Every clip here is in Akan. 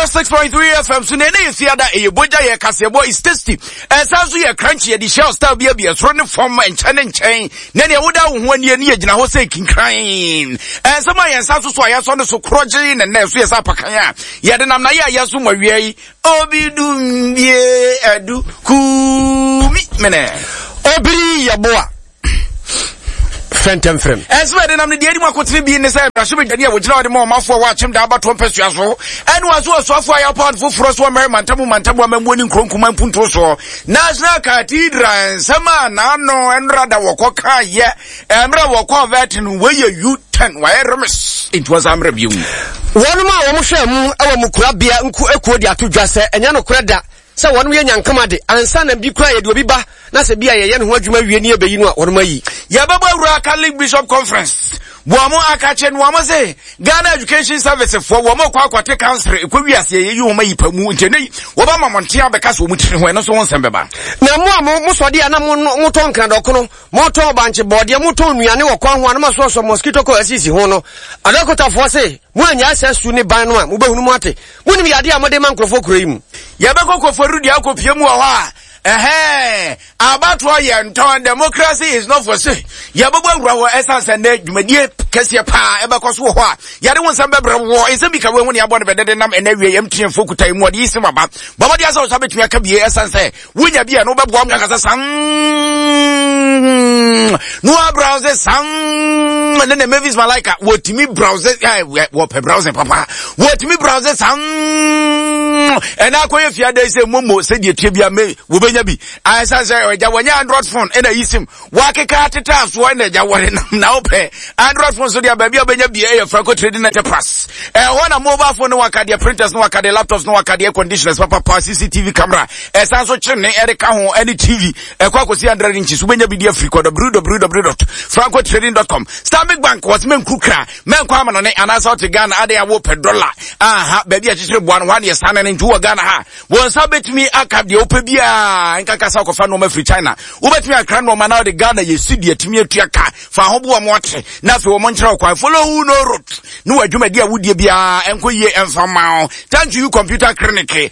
106.3 FM so na na fiada e boja ye kasebo is tasty esanso ye crunchy ye di shell style bia bia so ne form enchen na ne woda wo ho ani ye gina ho say kinkran ensama ye sanso so aye so ne so kroje na so ye sa pakan a ye de nam na ye so mawie yi obidum bie adu kumi mene obiri ye boa Fentem frem. Eswe de nam ne de adi makotire bi ne say braso bedwane a wogina ode ma mafo wa chem da abato mpesua so ene waso osofo ayo pound foforo so mer mantamu amamu ni nkronkuma mpunto so National Cathedral sama na no enrada wokoka ye emra wokọ vetin weye U10 wa remes it was amra biu wonu ma wo mo hwe mu awa mukura bia nku ekuo di atodwa se enya no koreda se wonu ye nyankama de ansa na bi kura ye de obi ba na se bia ye no ho adwuma wie ni ebeyi no a wonu mayi ya baba Ura Catholic Bishop Conference Wamo akache nwamo se Ghana Education Service for wamo kwa kwate council ekwawi ase ye yoma yipa mu ntene wo ba mamonte abeka so mutire ho eno so wonsem beba na mo so de ana mo ton kan dokono mo ton banche bode mo ton nuane wo kwa ho na so mosquito ko asisi ho no adakota fo se mo anya asesu ne ban no a mo behunu mo ate mo nim yade amode mankrofo kura yi mu ya beko ko forudi akopie mu ho a about yenton democracy is not for say ya babo awura wo essence na dwumadie kese pa e bekoso ho a ya de wonsam bebre wo ensem bi ka we hu ne abode bedede nam ena wie yam tien fokutai mu ode yisi baba baba dia so betumi aka bie essence wunya bia no bebo am kasa san no browser san and then Mavis Malika wotimi browser wo pe browser papa wotimi browser san and akoye fiade say momo say die tie bia me wo benya bi asa say oja wanya Android phone ena yisim wakeka teta so na ja wore na ope Android phone so dia ba bia benya bi e Franco Trading Enterprise na mobile phone no wakade printers no wakade laptops no wakade air conditioners papa CCTV camera esa so chine erika ho any TV kwa kosi 100 inches wo benya bi dia free code www.francotrading.com Stanbic Bank was men kukra men kwa ma no ne anasa to Ghana ade awo per dollar aha ba bia chichire boa no 1 year sana ne ntu Ghana ha won sa betimi aka de opa bia nkaka sa kofa no ma free China wo betimi akra no ma na de Ghana ye sidi atimi atua ka fa ho bo mo ote na fe wo mo nkyere kwa follow who no route no adwuma dia wudie bia enko ye enfama thank you computer clinic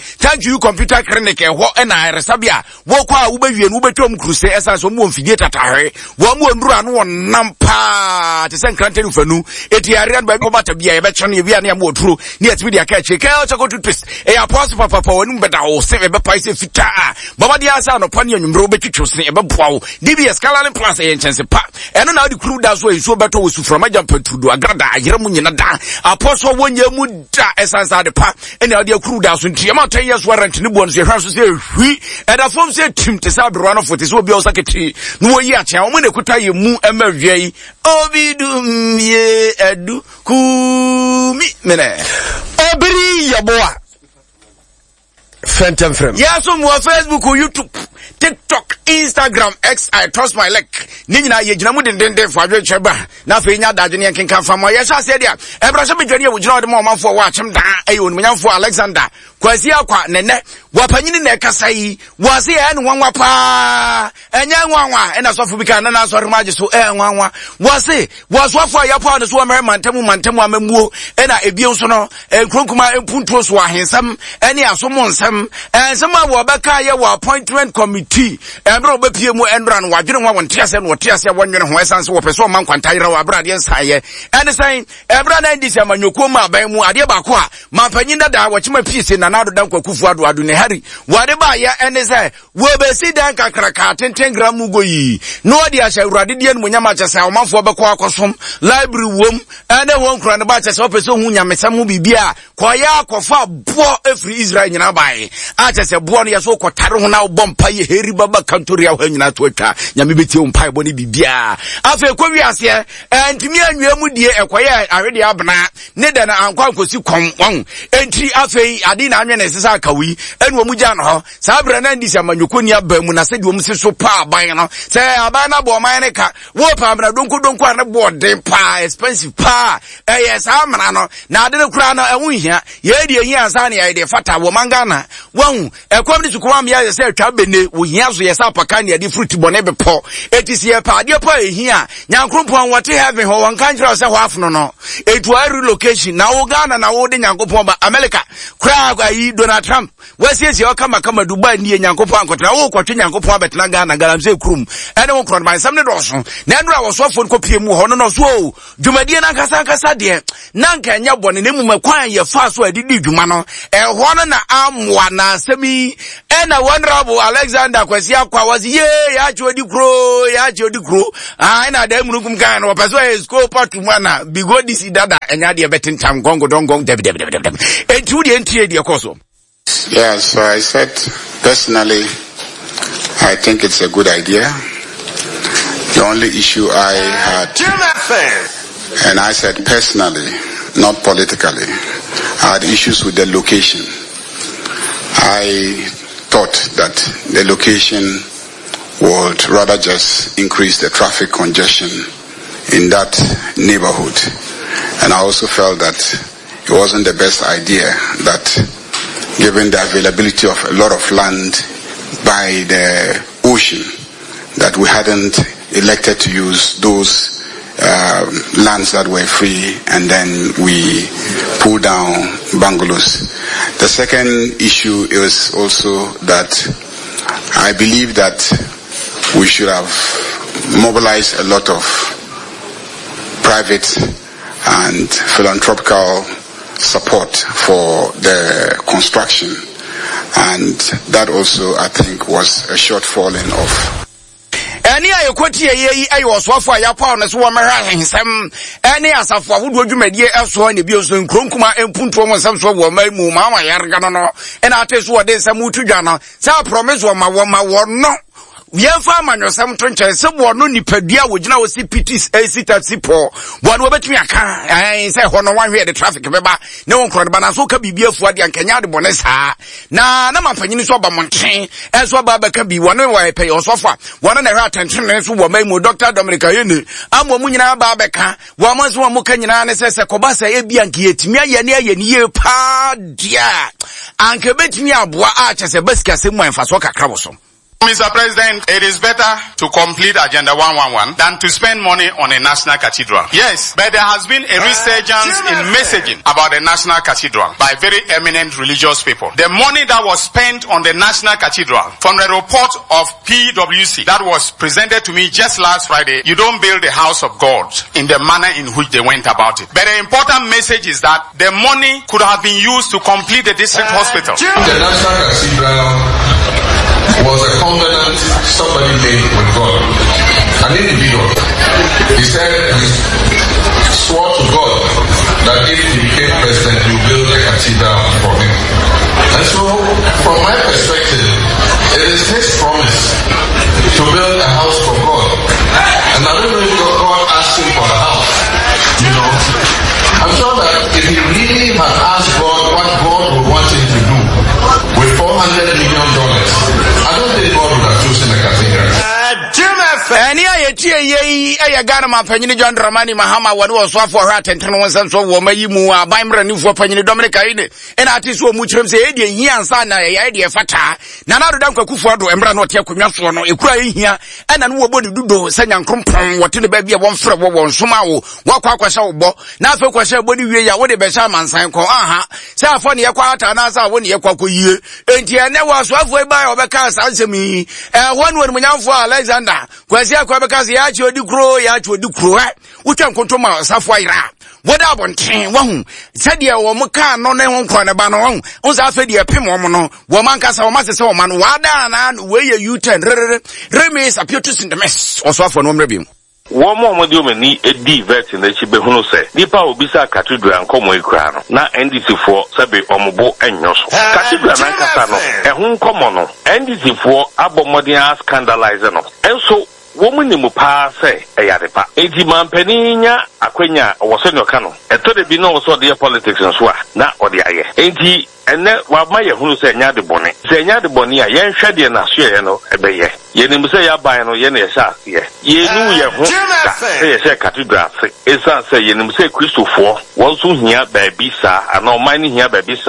ho na resabia wo kwa wo bawie no wo betwam kruse esa so mo mfidie tatahwe wo mo ndura no nampa te sen krantenu fanu etiare an ba ko bata bia ye be chane bia na mo oturo ne atimi dia ka cheke o chako to twist e apostle papa wonu beda o se be pa ise fita baba dia asa no pani anwumro betwitwo se e be boa wo DBS Kalani Plus e chense pa eno na di kru da so e so beto wo su from ajampa tudo agrada ayere mu nyina da apostle wonya mu da esansa de pa ene ade kru da so ntie ma 10 years warrant ni bo no se hwa so se hwi e da fom se tim te sa bro no fote so obi o saketi no wo yi acha wo ne kuta ye mu emawie obidum ye adu kumi mene obiri ye boa Fentem frem. Yes, on Facebook, YouTube, TikTok, Instagram, X, I trust my leg. Nina ye jina mu den for adwe cheba. Na fe nya da dwene kenkan fama. Yes, I said ya. Ebrasha be dwene wo jina de mo for watch him da. Ayo no nyamfo Alexander. Kwasi akwa nene. Wapanyini na kasa yi. Wase e nwanwa pa. Enya nwanwa. Ena sofu bika na na sori maji so nwanwa. Wase wasofo ayapo ade so mantamu amamuo. Ena ebien so no nkronkuma empuntuo so ahensam. Ene asomo nsam. Ensama wo beka ye wo appointment committee. Embro bepie mu endra no wadwene ho wonte ase no wote ase wonwene ho esanse wo pese o man kwantayira wa brade ensaye. Ene san ebra na ndisi amanyoko mu aban mu ade ba ko a mampanyin dada wachima piece na nado dan kwakufu ado ne hari. Wade ba ya ene sai wo be si dan kakraka 10 gram goyi. No ade ase urade die no nyama chese o manfo beko akosom library wom ene won kura ne ba chese o pese hu nyamesam bibia koya akofa bo efri Israel nyina bai. Chese bo no yeso kotare ho na obompa ye heri baba kantori a nyina to atwa nyame beti o mpa boni bibia afa ko wiase entimi anwea mu die ekoye awede abna ne da na ankwa nkosi kom won enti afa ade na anwe na sesa akawi enu omu gya no ho sa bra na ndisi amanyoko ni aba mu na se de omu se so pa aban no se aban na bo man ne ka wo pa bra donko na bo de pa expensive pa yes amana no na ade ne kura na ewu hia ye de hia ansa na ye de fata wo mangana won ekom ni sukuma me ya se atwa bene wo ehia so yesa apaka ne ade fruit bone bepo etisi ye pa ade pa ehia nyankopon wote heaven ho won kan kire se ho afono no etu a relocation na wo Ghana na wo de nyankopon ba America kra ayi Donald Trump wasiesie o kama Dubai ni nyankopon ankotena wo kwatwe nyankopon abetena Ghana galamse krum ene wo kron ban sam ne do so na ndura wo so fo ko pie mu ho no so dwumadie na kasa de na nka nya bone ne mu makwan ye fa so adidi dwuma no ho no na amwa na asemi ena Honorable Alexander Kwesi Akwa was ye ya chodi kro na da munukum kan no paso e scope to mana bigo disi dada enya de betin tam gongo dongong deb etu de entie de koso. Yeah, so I said personally I think it's a good idea. The only issue I had, and I said personally, not politically, I had issues with the location. I thought that the location would rather just increase the traffic congestion in that neighborhood. And I also felt that it wasn't the best idea that given the availability of a lot of land by the ocean, that we hadn't elected to use those lands that were free and then we pull down bungalows. The second issue is also that I believe that we should have mobilized a lot of private and philanthropical support for the construction, and that also I think was a shortfalling of. Any ayekoti ye ayosofo ayapaw ne so wo mera hensem any asafo ahodo adwumadie eso ne bi oso nkronkuma empunto mo nsem so wo mamu ma yarga no na ateso wo de nsem utudwa no sa promise wo ma wo no Yemfa amanyosam to nche se bo no nipadua wo gina wo CPTs AC taxi po bo no betumi aka say ho no wanhwe the traffic beba ne won kro de bana so ka bibia fu ade ankanya de bone saa na mampanyini so ba monten enso ba baka bi won wa pay osofa won na hwa attention ne so wo mai mu Dr. Dominic Ayene amo mu nyina ba beka wo mo so wo ka nyina ne se koba sa e bia nke yetimi aye ne aye ne ye pa dia anke betumi aboa a chese basika se mu enfa so kakra bo so. Mr. President, it is better to complete Agenda 111 than to spend money on a national cathedral. Yes, but there has been a resurgence in messaging about the national cathedral by very eminent religious people. The money that was spent on the national cathedral, from the report of PwC that was presented to me just last Friday, you don't build the house of God in the manner in which they went about it. But the important message is that the money could have been used to complete the district hospital. The national cathedral was a covenant somebody made with God, an individual. He said, he swore to God that if he became president, he would build a cathedral for him. And so, from my perspective, it is his promise to build a house for God. And I don't know if God asked him for a house. You know, I'm sure that if he really had asked God what God would want him to do with $400 million, I don't think God would have chosen a cathedral. Any aye Ghana mapanyini John Dramani Mahama wani waso afo hwa tenten wonsan so wo mayi mu abaimra ni fo panyini Dominic Ayene ena ati so mu kirem se edie hia ansa na ya edie fata na na do dan kwakufu ado emra na ote akonwa so no ekura hia ena no wo bodi dudo sanya nkrompon wote ne ba bia won frɛ wo won soma wo wakwa akwahye wo bo na afa kwahye bodi wie ya wo de be sha mansan ko aha se afo ne yakwa ata na sa wo ne yakwa koyie enti ene waso afo e ba obeka asansemi wonu wonu nyamfo Alexander Kwesi Akwa beka se ya chi odi kro utwa nkontoma safo ayira woda abonten wahu sede wo muka no ne ho nkwa ne ba no wahu unsa afa de pem wo no wo mankasa wo masese wo ma no wada na we ye U10 reme sapiotu sindemes oso afo no mra bi One more many a divert in the Chibehunu say, Deepa Obisa Cathedral and Como Ekrano, na NDC for Sabe Omobo and Yoso. Cathedral and Casano, a home commono, NDC for Abomodia scandalizano. And so, woman in Mupa say, a yarepa. 80 man penina, Aquenia, or was in your cano. And to the Bino so dear politics and swa, not or the aye. 80 and that while my who say nya de bonnet. Say nya de bonia, yen shady and a no, a bay. Yenim say ya buy no yen sa ye. Ye knew ye home, say cathedral. It's say yenim say Christopher, one soon here baby sa, and no mining here baby sa.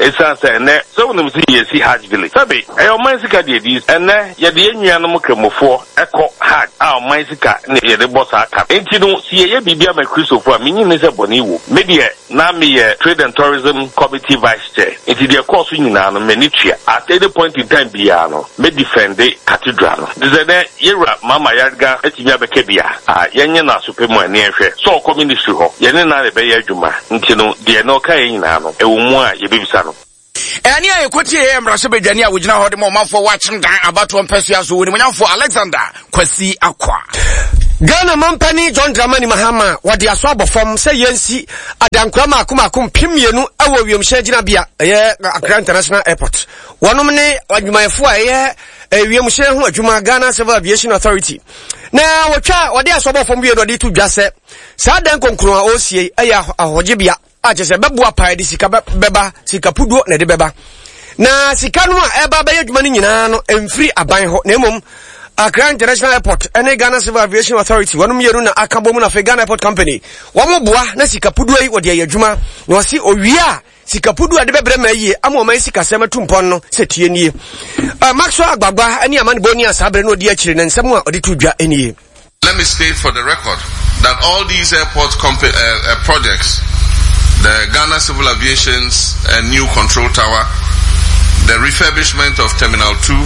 esan say ne so wonum si yesi Hajj village sabe e man sika de dis ene ye de enuanom kemofo eko Hajj a man sika ne ye de boss aka enti no si ye bibia ma Christopher minyi ne se boni wo me de na me ye Trade and Tourism Committee Vice Chair enti de course nyina no me ni tua at any point in time bia no me defend the cathedral no de ne yera mama yarga eti bia beke bia yenye na supemu ani ehwe so community ho yene na be ye adwuma enti no de no kai nyina no e wo mu a ye bebisa no Eni aye kwoti e mrase bedwani a wogina hode mo manfo wachim dan abato mpesua so woni munyanfo Alexander Kwasi Akwa Ghana Mampani John Dramani Mahama wade aso abofom se yensi adankura makom pimienu awo wiemhye gina bia eye Accra International Airport wonom ne adwumayefo a eye wiemhye ho adwuma Ghana Civil Aviation Authority na wade aso abofom bia do de to dwase sa dan konkron a osie eye ahoje bia achese bebo apa de sika beba sika puduo na de beba na sika no a eba be adwuma ni nyina no emfiri aban ho na emom Accra International Airport ene Ghana Civil Aviation Authority wonum yeru na akabom na Ghana Airport Company womo boa na sika puduo yi wode adwuma na osi owia sika puduo de bebre ma yie ama ma sika sema tumpon no setie nie Maxwell Agbagba ani amane boni asabre no de akire na nsem a ode to dwa enie. Let me state for the record that all these airport projects, the Ghana Civil Aviation's new control tower, the refurbishment of Terminal 2,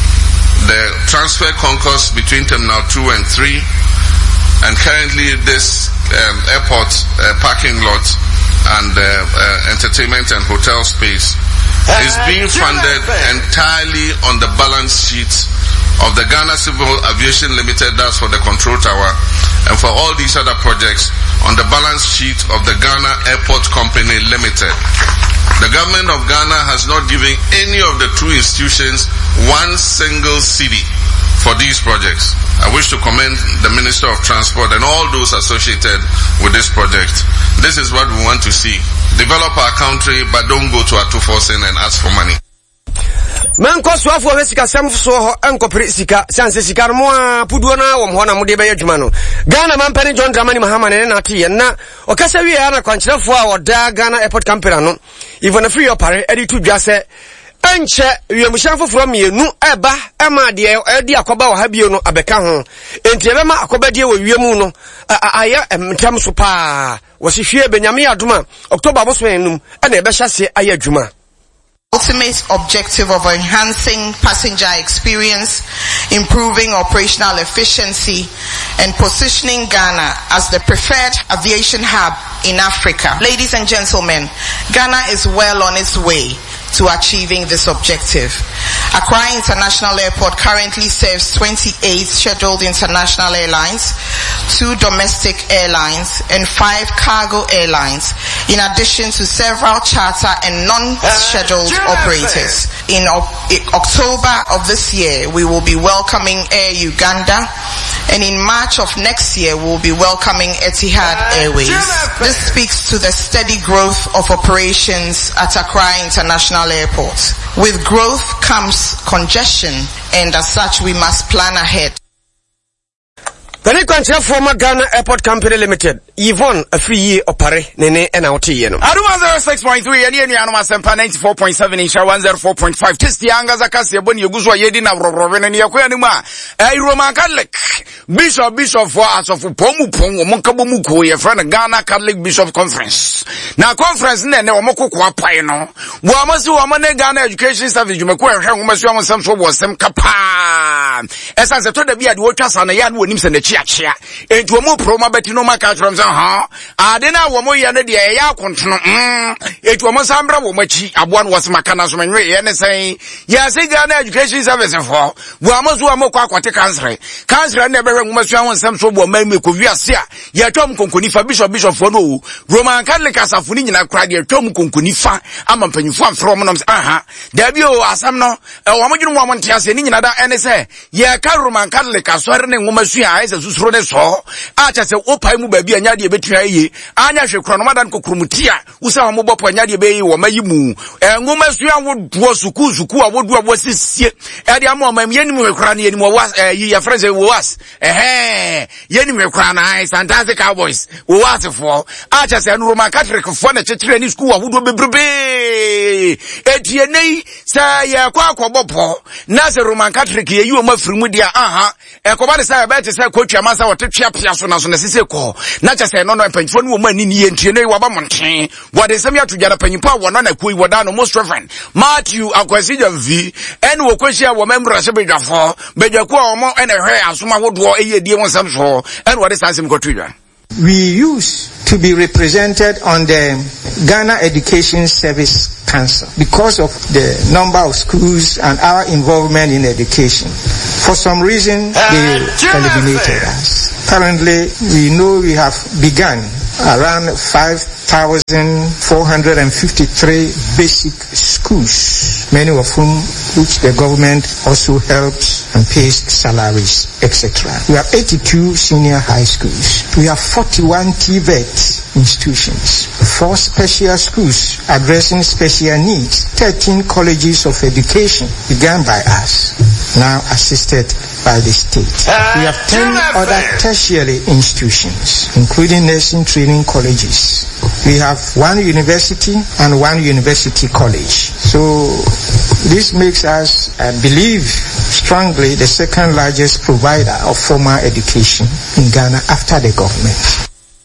the transfer concourse between Terminal 2 and 3, and currently this airport parking lot and entertainment and hotel space is being funded entirely on the balance sheet of the Ghana Civil Aviation Limited, that's for the control tower, and for all these other projects on the balance sheet of the Ghana Airport Company Limited. The government of Ghana has not given any of the two institutions one single cedi for these projects. I wish to commend the Minister of Transport and all those associated with this project. This is what we want to see. Develop our country, but don't go to Atufosin and ask for money. Manko swafo wesika semfo ho enkopre sika sanse sika mo a puduo na wo ho na mo de be adwuma no Ghana Mampani John Dramani Mahama ne na te na okasa wi ya na kwankyerefo a oda Ghana Airport Company no even a free opare edi to dwa se enche wiemhyan foforo mienu eba ema de edi akoba wo ha bio no abeka ho enti ebe ma akoba de wo wiemu no aya mtam so pa wo se hwie benyame adoma October boso enum na ebe hyase aya adwuma. Ultimate objective of enhancing passenger experience, improving operational efficiency, and positioning Ghana as the preferred aviation hub in Africa. Ladies and gentlemen, Ghana is well on its way to achieving this objective. Accra International Airport currently serves 28 scheduled international airlines, 2 domestic airlines, and 5 cargo airlines, in addition to several charter and non-scheduled operators. In October of this year, we will be welcoming Air Uganda, and in March of next year, we will be welcoming Etihad Airways. This speaks to the steady growth of operations at Accra International Airport. With growth comes congestion, and as such, we must plan ahead. The country former Ghana Airport Company Limited, Yvonne a free year opare nene and out here. Aduma 06.3 and Yeni Anuma Sempa 94.7 Insha 104.5. Just the Anga Zakasi Boni Yuguzwa Yedina Roven and Yakuanuma. A Roman Catholic Bishop for us of Pomu Pongo Monkabumuku, your friend Ghana Catholic Bishop Conference. Now conference nene Omoko Kwapaino. Wamasu Amane Ghana Education Service Jumakua Hamumasua some so was some kapa. As I told the Biad Waters and a yard with him and the chia enti wo mo proma betino maka from say adena wo mo ye ne de ya kontono enti wo mo sambra wo machi aboa no was maka na so menwe ye ne say ya say Ghana Education Service for wo mo so mo kwa akwate cancer na be hwe ngumasua won sam so bo mame ko wiase a ya twam konkoni fa bishop for no Roman Catholic asafuni nyina kra de twam konkoni fa ama mpanyifo amfro mo no da bi o asam no wo mo dwunu wo mo ntiase ni nyina da ene say ye ka Roman Catholic asore ne ngumasua susuro ne so acha se opai mu ba bi anya de betua yi anya hwe kronomadan kokrumutia usa wo mobopo nya de be yi wo mayimu ngoma sua wo suku awodu awosisie e de amoma yenim wekra na yenim wo yi ya freze wo was yenim wekra na Fantastic Cowboys wo wasefo acha se no Roman Catholic fo na chekire ni school awodu bebrebe etie nei sa ye kwa akobopo na se Roman Catholic ye yi o mafirimu dia ekoba de sa be te se kwatwa masa wotetwa pia so na sese ko na cha se no panfo no mo ani ni ye ntie nei waba monten wode sem ya tujara panyipo a wono na koi woda no most reverend Matthew Akwasija V en wo kwahia wo memra se bedwafo bedwaku a omo en ehwe asoma hodo eye die wonsam so en wode sansem kotudwa. We used to be represented on the Ghana Education Service Council because of the number of schools and our involvement in education. For some reason, they eliminated us. Currently, we know we have begun around 5,453 basic schools, many of whom which the government also helps and pays salaries, etc. We have 82 senior high schools. We have 41 TVET institutions, 4 special schools addressing special needs, 13 colleges of education began by us, now assisted by the state. We have 10 other tertiary institutions, including nursing training colleges. We have 1 university and 1 university college. So this makes us, I believe strongly, the second largest provider of formal education in Ghana after the government.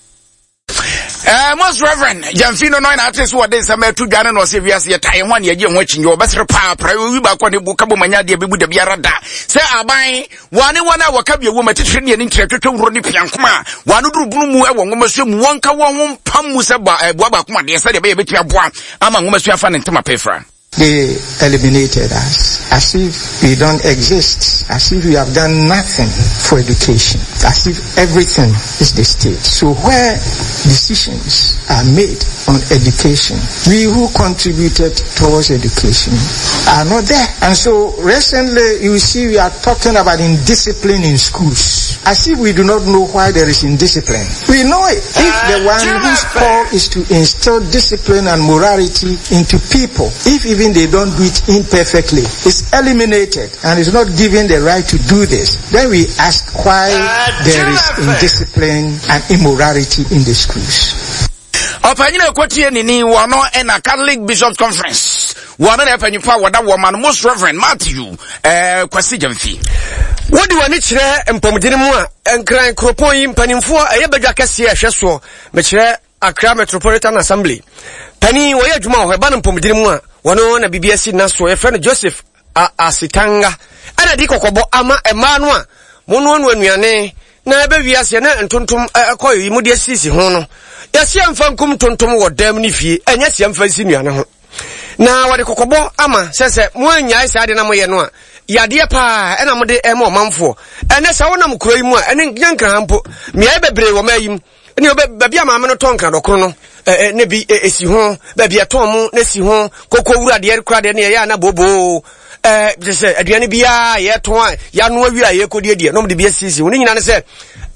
Most Reverend Jamfino no na ateso wode nsama tu dwane no se wiase ye taye hwan ye ho akyi wo besere pa pra wi ba kwa ne bu kabo manya de bebu da biara da se aban wane wana waka bia wo matitire ne ni ntretwetwe wuro ni piankoma wane duru bunu mu e wo ngomaso mu wonka wo ho mpam mu se ba bua ba kuma de se de be betua boa ama ngomaso afa ne ntema pefra. They eliminated us as if we don't exist, as if we have done nothing for education, as if everything is the state. So where decisions are made on education, we who contributed towards education are not there. And so recently you see we are talking about indiscipline in schools, as if we do not know why there is indiscipline. We know it. If the one whose call is to instill discipline and morality into people, if even they don't do it imperfectly, is eliminated and is not given the right to do this, then we ask why there is indiscipline and immorality in the schools. Opanyina kwatie nini wano ena Catholic Bishops Conference wano na panyipa wada woman Most Reverend Matthew Kwasija Mfi wodi wani kire mpomdini mu a enkran kropon yi mpanimfo ayebadwa kase ahweso me kire Accra Metropolitan Assembly pani wo yadwuma ho eba mpomdini mu a wano na BBS na so e friend Joseph Asitanga ana di kokobo ama ema no a mono anuane na ebe wiase na ntontom akoyi mu de sisi ho no yasi amfa nkum tontom wo dam ni fie anya si amfa si nuane ho na wade kokobo ama sese mu anya isa de na mo ye no a yade pa ena mo de ema omanfo ene sa wona mkuro yi mu a ene nyankra hampo mia bebre wo mayim ene obabi amame no tonka dokoro no ne bi esi ho babi aton mu na si ho kokko wura de kura de ne ya na bobo se aduane bia ye ton ya no awi aye kodie no de bia sisi woni nyina ne se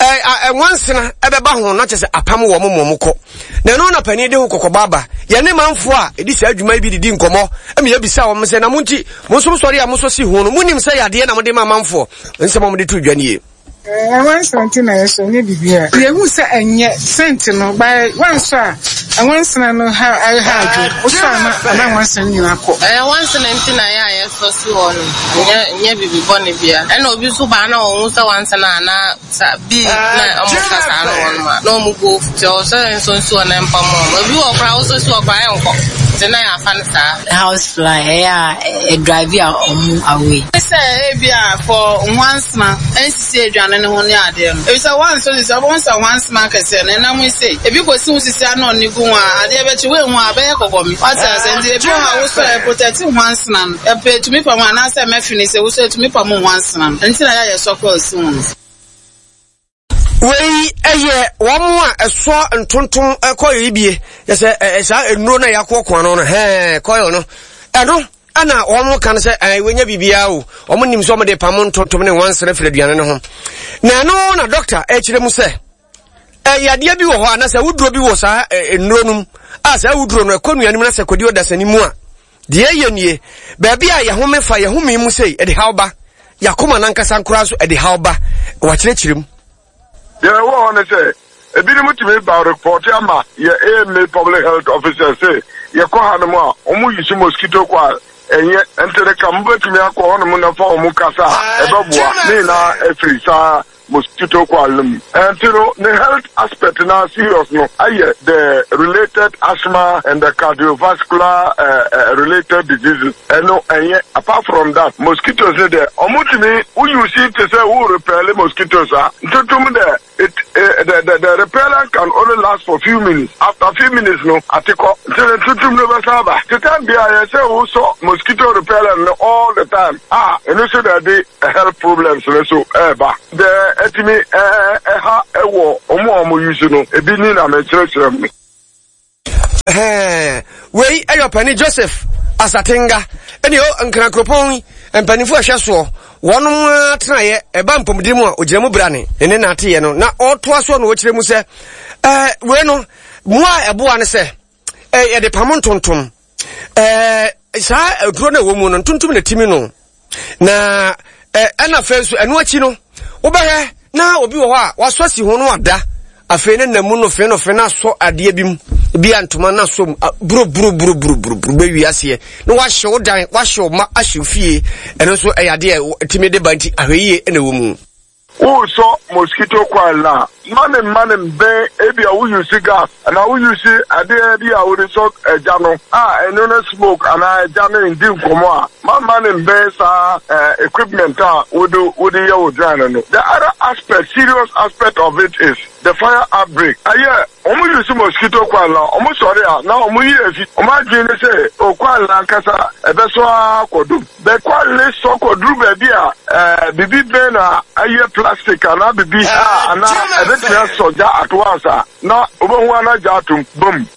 wansena ebeba ho na chese apam wo momomko na no na pani de ho kokobaba ye ne manfo a edi sa adwuma bi didi nkomo emi ya bisa wo mse na munti monso sori a monso si ho no munim se yade na mo de manfo nse mo de tu adwane ye one cent na yeso ne bibia ye hu se enye cent no by one so one cent no ha o so na one cent ni akọ one cent na ya yeso si ho no nye bibi boni bia e na obi so ba na o so one cent na bi na amuka sa no ma no mu go so so na mpamo obi wo kra o so okra enko tena ya fan sa house fly ya drive ya away say bia for one cent NCC adwane ne ho ne ade no e say one so this one market say na mu say e bi ko si usisi ana oni gu a ade be chi we hu abaye kokomi what say ndi e bi ha wo so e protect one cent e pay to me for one na say me finish say wo so to me for one cent ntina ya ye so cross one wei eye womo a eso ntonton ekoyi bie yese esa enuro na yakokwa no koyo no eno ana womo kan se wenya bibia o womo nim so mo de pam ntonton ne wansere fere duane ne ho na no na doctor e kire mu se Yadia bi wo ho anasa wuduro bi wo saa enronum asa wuduro no ekonuanim na sekodi odasanimu a de yenie baabi a yehome fa yehome mu sei e de hawba yakoma nankasa nkura so e de hawba wa kirechirem ye wo ne say ebi ni mutimi ba report ama ye AMA public health officer say ye ko hanmu a omu yisi mosquito kwa enye entere kambetimi akọ hono na fa omu kasa ebeboa ni na efiri sa mosquito qualum. And you know, the health aspect now serious no. The related asthma and the cardiovascular related diseases. And no, and yet, apart from that, mosquitoes are there. Omutimi, who you see to say who repel mosquitoes are. The repellent can only last for a few minutes. After a few minutes, no, atiko. The time I say who saw mosquito repellent all the time. And you say that they health problems. So, the etimi ewo omo use no ebi ni na me chere me wei ayopani Joseph Asatenga eni o nkrakropon empanifo ahweso wono atraye eba mpomdimu a ogiremu brane ene na ate ye no na otoa so no okiremu se wei no mua eboa ne se ye de pamontontom sa duro na wo mu no ntontom na timi no na ana fenso eno achi no obahe na obi wo ha wasosi ho no ada afe ne namu no fe na so ade bim bi antoma na so buru be wiase no wahye odan wahye ma ahye fie eno so eyade timi de banti ahweye ena wo mu so mosquito coil na man be ebi a we use gas and we use ade bi a we so eja no eno na smoke and eja no ndi nkomo a man be sa equipment would ye wo dran no. The other aspect, serious aspect of it is the fire outbreak. Omo use mosquito coil na omo sorry na omo yi efi omo adwin say o coil na kasa ebe so akodu the coil so akodu be bia bibi be na aye plastic ana bibi ana ebe tia soja at once na obo ana jatum boom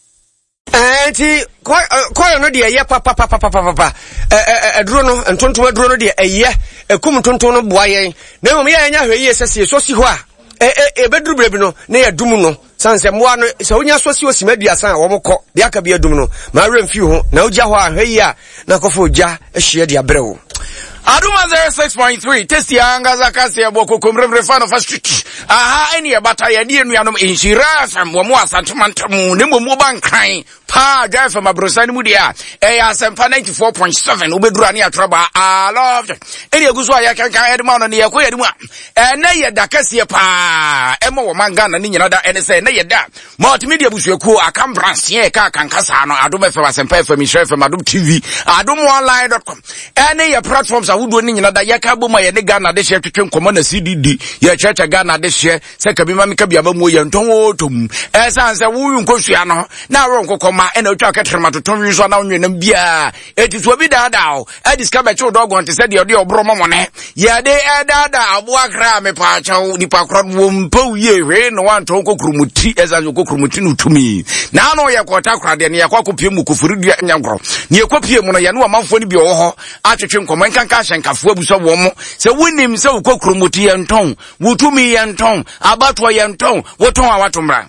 enti koyo no de ye papa aduro no ntonto aduro no de eye ekum tonton no boa yen na mo ye nya hweye sese so si ho a bedru brebi no na ya dum no sanse moa no se onya so si osimaduasa wo mokọ de aka bia dum no ma remfi ho na ogya ho a hweye a na kofo ogya ehye de abrewo Aduma 06.3 testi angaza kasi ya boko kumremre fano fast eni abata ya die nuanom inshira fam wo mo asantomantamu ne mo bankan pa dwa fam abrosani mu dia ya sempa 94.7 obeduru ani atroba I love eni eguso ya kankan edma no ne yakọ yedimu na ye da kasi pa emo wo manga na ni nyina da ene se na ye da multimedia busuaku akam branch ye ka kankasa no Aduma fam sempa fam inshira fam Adum TV adumonline.com ene ye platforms awudo ni nyina da yaka boma ye ne Ghana de hye twetwe nkomo na CDD ye cheche Ghana de hye se kabima meka biaba mu ye nton otom esanse wuyu nkosua no na ro nkokoma ena otwa ketrema toton wiso na onwenam bia etiso bi daadao e discover che dogon te se de ode obro momone ye de edada aboakra me pa chawo ni pa kro wo mpa ye hwe no wanto kokrumuti esanse kokrumuti no tumi na no ye kwota kra de ne ye kwakopie mu kofuru dua nyankro ne ye kwapie mu no ye no amanfo ni bi wo ho atwetwe nkomo nkanka shenkafu abuso wo mo se wonim se ukokrumuti yenton wutumi yenton abatwa yenton woton awatomra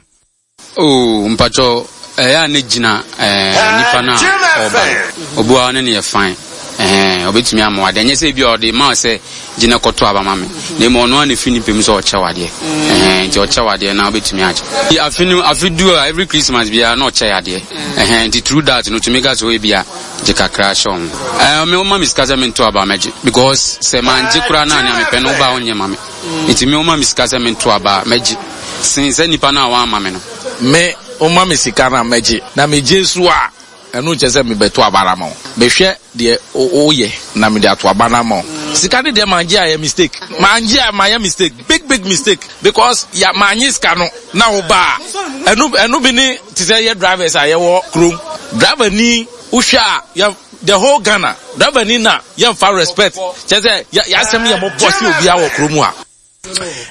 mpacho ya ne gina nipa na oba obua ne ne fine obetumi amwa de nyese bi ode ma se gina koto abama me ne mo no na fini pem so ochewade nti ochewade na obetumi aje afidu every Christmas bia na ochewade nti through that no to make us we bia je kakra shom me o ma miskaza me to aba meje because se manje kura na anya me pe no ba onye mame nti me o ma miskaza me to aba meje since nipa na wa mame no me o ma misikana meje na meje so a enu chese me beto abara mo be hwe de oye na me de ato abana mo sikade de manje aye mistake manje my mistake big mistake because ya manje skano na wo ba enu bi ni ti say ye drivers aye wo krom driver ni usha ya the whole Ghana driver ni na ya fa respect chese ya sem ya mo boss obi a wo krom a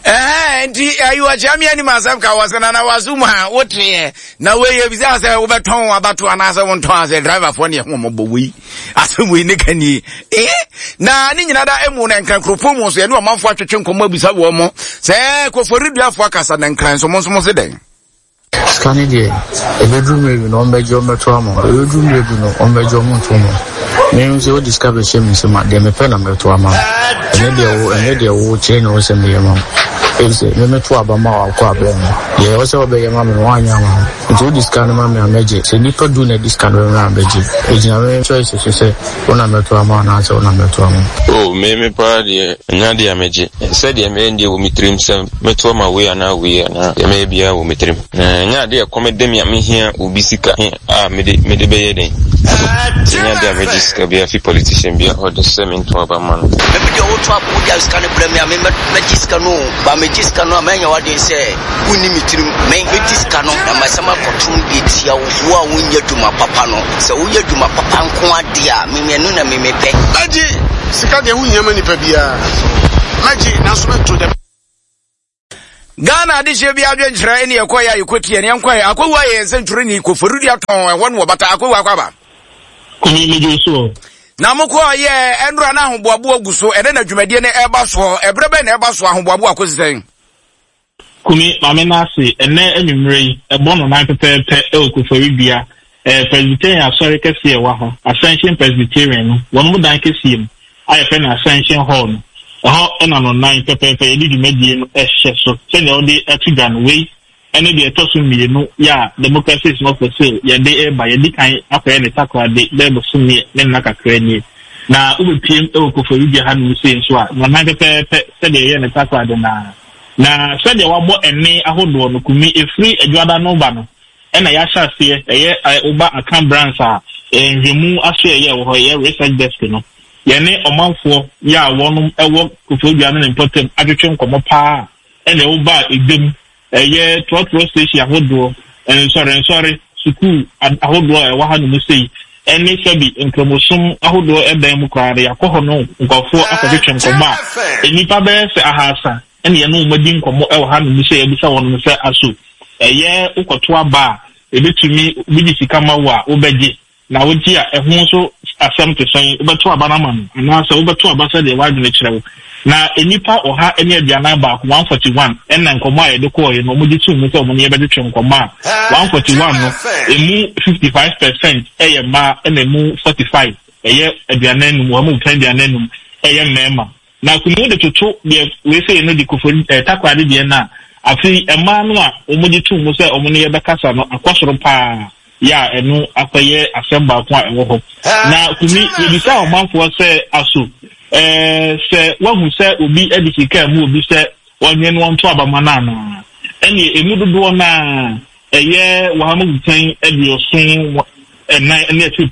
Enti ayu achami ani masam ka wasana na wazuma wotre na we ye bisa se wo beton abato anase won ton ase driver for ne ho mobowi asemu ni kani na ni nyina da emu na nkran kropo mu so ye ne o manfo atwetwe nkomo bisa wo mo se koforiduafo akasa na nkran so mo se den Scanning the bedroom maybe no bedroom trauma, bedroom maybe no bedroom trauma. Names you discover shame so much, they may pen a trauma. And then they will chain or send me a mom. If they may to Abama or Quaben, they also obey a mom and 1 young man. Into this kind of mammy and magic, so you could do this kind of magic. It's a choice, as you say, one number to a man, answer number to a man. Oh, maybe party, Nadia Magic. Said the man deal with me trim some metoma way and now we are maybe I will meet him. Nya dia komedemi ami here ubisika mede beyede nya dia register be a politician be or the same into abaman me be o to abu dia scan blame me register no ba register no amanya what they say uni mitrim me register no na masama kotum bi tia wo a wonye duma papa no se wo ye duma papa nko ade a me me no na me me pe aji sika de wonye mani pa bia aji na so to dem Ghana dishe bi adwen kyerɛ ne yakoya yikotie ne yankwa akwa ye century ni ko forudi aton won wo bata akwa akwa kuni meje so na moko ye enura na ahoboabo aguso ede na dwumadie ne eba so ebrebe na eba so ahoboabo akosisen kuni mame na se ene enwumrei ebo no nan pepepe e ko forudi Presbyterian asori kese e wa ho Ascension Presbyterian no won mu dan kese im ayefe na Ascension Hall no ena no 9 pepepe edi dwumadie no ehye so se ne odi atugan we ene de etoso mienu ya democracy is not for sale ya de e ba ya di kan akwa ne takwa de be so mi ne nakakra ni na ubepiem e okofori bi ha no se nso a no 9 pepepe se de ye ne takwa de na se de wabo ene ahodo no kumi efri adwada no ba no ena ya hyase eye oba akan brands a nhwemu aso ye wo ye research desk no yene omanfo ya wonum ewo kofodua no important adwetwe nkomo pa ene oba edem eye trotro station ahodo sorry school ahodo ewa ha no sei ene sabi nkromosom ahodo edan mu kware yakoho no nkofo akwadwetwe nkomo a enipa be se ahasa ene ye no madi nkomo ewa ha no sei ebisa wonum se aso eye ukoto aba ebetumi bidi sikama wa obeje na woji a ehun so asem to san obeto aba na man na so obeto aba se de wadune kirewo na enipa oha ene aduana ba 141 enna nkomo a edeko ye no moji tu mu se mo ne ebede twe nkomo a 141 no emu 55% eye ma ene mu 45 eye aduana nu mo plan aduana nu eye mema na kumu de toto de we se no de kofori takwade de na afi ema no a omoji tu mu se omo ne ebekasa no akosoro pa ya enu akoye asemba ko ewo ho na kumi yebisa omanfo se aso se wahu se obi edikika mu obi se wonye no onto abamana na eni emudodo na eye wahamu gutan ediosun na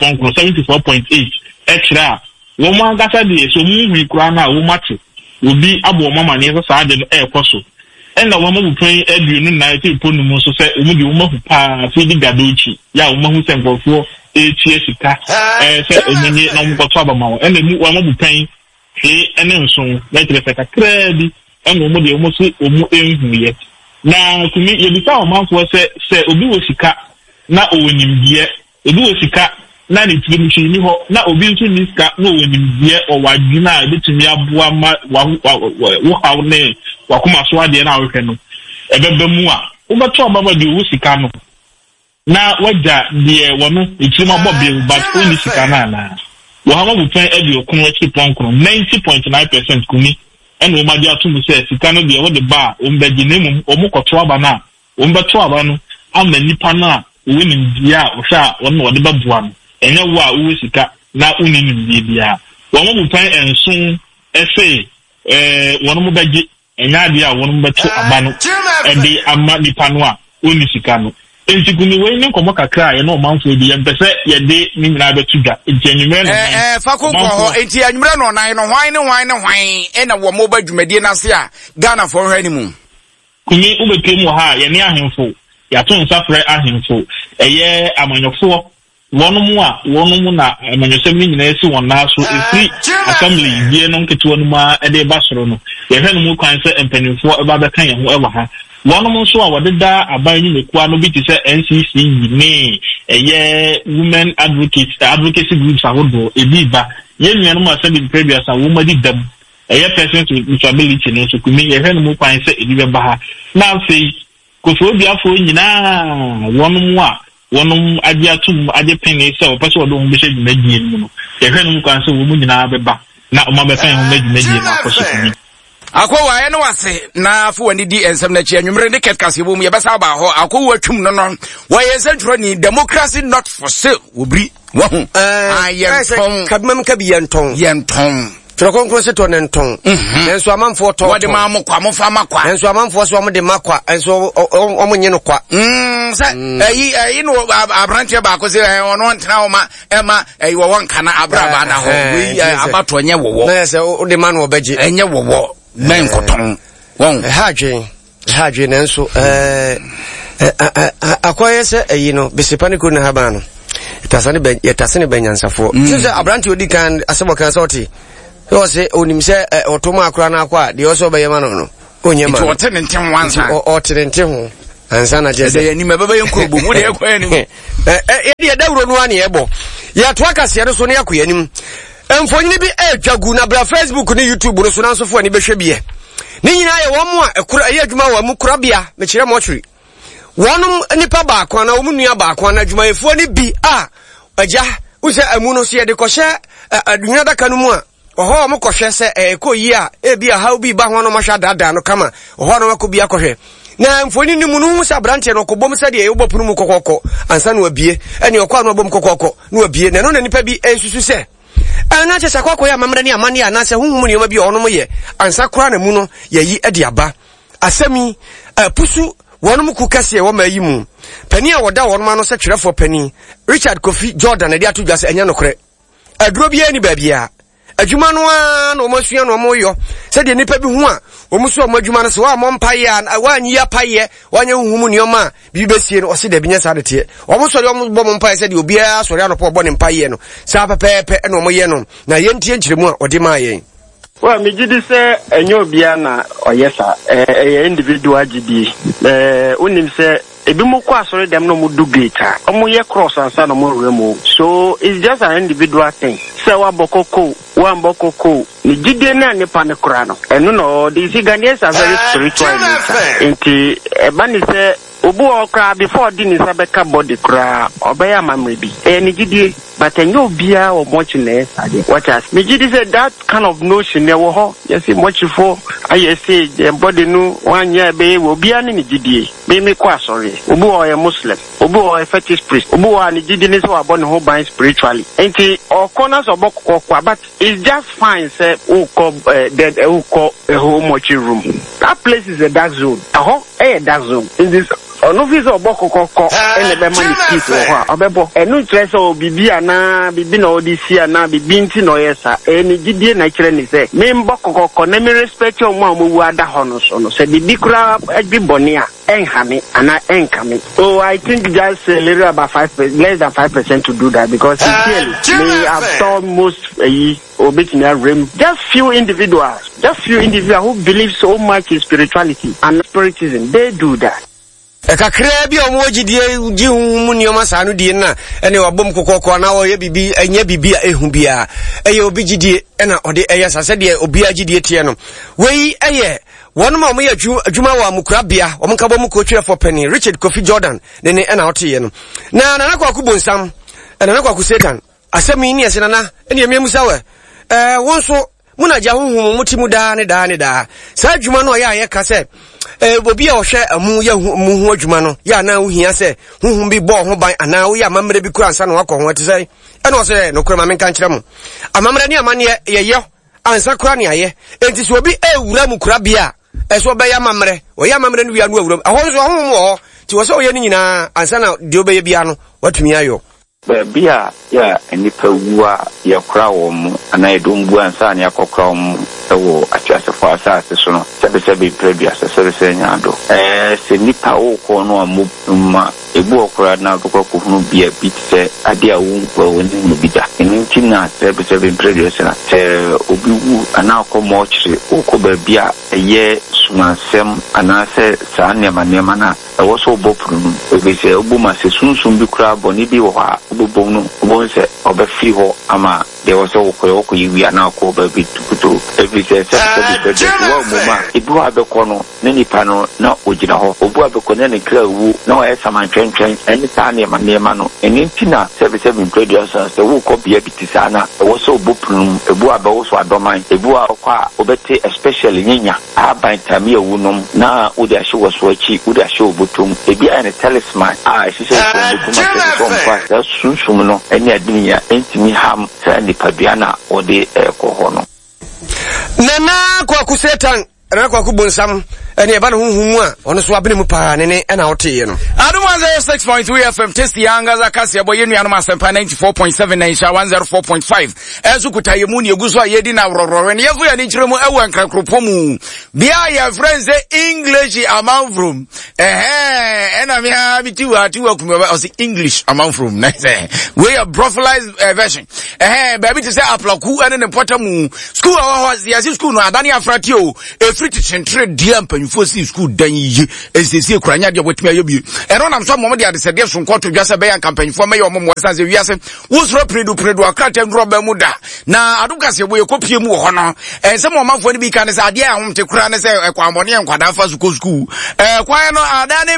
74.8 extra wo mo angasa de so mu hu kura na wo mate obi abo mama ne so saa de no ekoso ena wamu plan aduonu na ete ponu mu so se omu de womahu pa fi di gadochi ya womahu se nkofo etie sika se enyenye na mkoto abama wo ena mu wamu plan ene nso na tere se kakra bi ena omu de omu so omu enhuye na kumi yebisa omanfo se obi wo sika na owonimdie obi wo sika na ne tiri ni ho na obi nso ni sika na owonimdie o wadwina betumi aboa ma wo hawo ne wakuma so ade na ahwehwe no ebebe mu a wobeto ababa de wo sika no na waja de wono ekyima bobe but oni sika na wo ha mo pen ade okun achi ponkro 90.9% kumi ene wo madi atum se sika no de wo de ba o mbeji nemum o mu koto aba na o mbeto aba no ama nipa na wo ni ndia o sha wono wo de babua no enye wo a wo sika na oni ni bia wo mo pen enso efe wono mo beji enya dia wonum beto abano ede ama nipa no a oni sika no entikuni we ne komo kakra ye no manfo bi empese ye de ni nyina betu ga enyenyumre no fa ko ho enti anyumre no nan no hwan ena wo mo badwumadie na se a Ghana for hwani mu kuni ubepem ha ye ne ahemfo ya to nsafre ahemfo eye amanyofo One na manusemi nyina si won na so free assembly die no nketewa no ma e de ba soro no ye hwe no mu kwan se empanifo e ba be kan ye ho e wa ha one so a wodeda aban ni mekwa no bi ti se NCC ni eye women advocacy groups ahodo e bi ba ye nua no ma assembly previous a wo ma di dam eye person with disability no so kumi ye hwe no mu kwan se e bi be ba ha na sei Kofi Biafo nyina one adiatum adepene se o pese odo mbe se dwumadie mu no ye hwe no mu kwan se wo mu nyina beba na o ma be kan ho dwumadie na akoso kumi akwa ene wase na afo wani di ensem na chi anwumre ne ketkase bo mu ye besa ba ho akwa twum no no wo ye sentrol ni democracy not for sale obri wo ho ayen kadmam ka bi yenton Trokonkro se to nenton enso amanfo to wode ma mokwa mofa makwa enso amanfo so mo de makwa enso omonye no kwa se ayi no abranche ba ko se ono ntena o ma ema wo won kana abraba na ho wi abato nye wowo na se o de man obeje enye wowo na nkoton won hadwe nenso akoye se ayi no besepani ko na haba no tasane benyansafo se abranche odi kan asebo kan se oti so say onimse otoma akra na akwa de oso be yema no onyema to otenenten wansa otenenten ho ansa na je de anima baba yenkobu mu de ekwa anim ye de dawro no ane ebo ya to akase no so ne yakwa anim emfonyini bi edwagu na bra Facebook ne YouTube no so na nsofo ani behwe biye ni nyina ye wo mu a ekura ye adwuma wa mu kura bia me kire mo twiri wonum nipa ba akwa na wo mu nua ba akwa na adwuma efo ni bi agya use amu no so ye de kohye adunya daka no mu a oho mo kohwe se ekoyi a ebi a how bi ba ho no mahwa dada no kama oho no makobi akohwe na mfoni ni mu no sa branche no kobom se de yobopunu mu kokoko ansa no abie ene okwa no bom kokoko no abie na no na nipa bi esusu se ana che sakwa ya mamra ni amane ana se hunhum ni ma bi ono mo ye ansa kora na mu no yayi ade aba asemi pusu wonum ku kase wo mayi mu pani a woda wonum no se twerefo pani Richard Kofi Jordan de ato dwase enya nokre aduro bi ani babia adwuma no a no masua no moyo se de nipa bi hu a omuso adwuma no se wa mompaye a wa anyi apaye wanya huhum nioma bi besie no o se de binya sa de te omuso de ombo mompaye se de obia sori anopo obo ne mpaye no sa pepepe no moye no na yentie nkyiremu a ode ma yen wa mi gidi se enyo bia na oyesa individual gidi unim se ebi mo kwa sori dem no mu do gate omo ye cross ansa no mo remo so it's just an individual thing se wa bokoko ni gidi na nipa ne kura no eno no the Ghanaians are very spiritual nti eba ni se obu okra before di ni sabeka body kra obeya mamrebi ni gidi but enyo bia o mochi na esade what as me gidi say that kind of notion e wo ho yes mochi for I say the body no wanya be wo bia ni gidi me kwa sorry obu o ye muslim obu o fetish priest obu o ni gidi ni so abon ho ban spiritually enti o corners obokoko but it's just fine say uko dead uko ho mochi room that place is a dark zone a dark zone in this onofisa obokoko ene be mani peace ho obebo enu trese obibi ana bibi na odisi ana bibi nti no yesa eni gidie na kire ni se me mbokoko na me respect o ma owu ada ho no so no se bibi kura agbi a enhame ana enkame so I think just a little about 5%, less than 5% to do that because sincerely me have told most just few individuals who believe so much in spirituality and spiritism, they do that. Kakra bi omogidie ji humu nioma sanu die na ene wabom kokoko na wo ye bibi enya bibi ehu bia eye obigidie na ode eye sase de obi agidie tie no wei eye wonum a mo ye adwuma wa mukura bia wo mka bom ko twere for penny Richard Kofi Jordan ne na otie no na na kwa kubonsam na kwa ku Satan asemi ni ese na ene emimusa we wonso muna ja huhum mutimu da ne sa adwuma no ya ka se obi a ohwe amu ya mu hu adwuma no ya na ohia se huhum bi bo ho ban ana wo ya mamre bi kura ansa no akọ ho te ene o se no kura ma menka nkire mu amamre ne amane ye ansa kura ne aye enti so obi ewura mu kura bia eso be ya mamre o ya mamre no wi anu awura ahon so hom wo ti wo se o ye ni nyina ansa na de obe ye bia no watumi ayo bia ya enipa wu a ye kura wo mu ana edumbu ansa na yakokra wo ewo atwasefo for asase so no sebe previous sebe nyado se nipa wo ko no amuma ebu okura na okura ko hunu bia bit se ade a wo woni no bida enti na sebe previous na se obi wu ana ko mo chire ko ba bia eye sumansem ana se sa nema na wo so bopru no obi se obuma se sunsun bi kura boni bi wo ha obobom no obo se obefi ho ama there was also we are now called a bit to every say mama ibu abeko no ne nipa no na ogina ho obu abeko ne ne kra wu na o esa man twen any time ma no eni ntina 77 producers the wo ko bia bitisa na wo so boprum ebu abawo so adoman ebu akwa obete especially nyanya aban tami ewu nom na odi ahye wo so achi odi ahye obotum ebi an talisman she say so botum sunsun no eni adiniya entimi ham ni pabiana ode kohono nana kwa kusetan na kwa kubonsam ene eba no huhumu a ono so abene mu pa ne na wote no Adu 106.3 FM testi anga za kasi ya boyenu ya no masempa 94.7 na insha 104.5 ezu kutaye ni eguso ayedi na rororo ne yefu ya ni chiremu ewo nkrakropomu bia ya friends English amount from ena mi ha bitu atu akumba osi English amount from na say we are brofilized version baby to say aplaku ene ne potamu school wa ya school no adani afrati o e free to centre dia mpanfo si school dan yi esese kuranya de botumi ayebi eno nam so mo de ade sede so nkoto dwase be yan campaign fo me yo mo sanse wiase wosro predu akrata ndro ba mu da na adukase boye kopie mu ho no ense mo mafo ni bi kan se ade a homte kura ne se ekwamone enkwada fa school kwan no adani